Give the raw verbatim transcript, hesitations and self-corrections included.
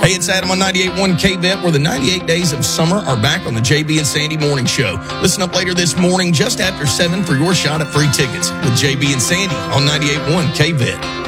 Hey, it's Adam on ninety-eight point one K V E T, where the ninety-eight days of summer are back on the J B and Sandy Morning Show. Listen up later this morning just after seven for your shot at free tickets with J B and Sandy on ninety-eight point one K V E T.